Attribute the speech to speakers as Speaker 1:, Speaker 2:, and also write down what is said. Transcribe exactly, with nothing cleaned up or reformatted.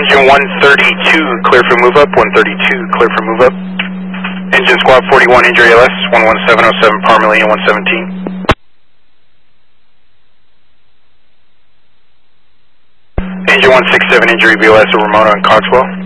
Speaker 1: Engine one thirty-two, clear for move up. one thirty-two, clear for move up. Engine squad forty-one, injury L S, one one seven oh seven, power million one seventeen. Engine one sixty-seven, injury B O S at Ramona and Coxwell.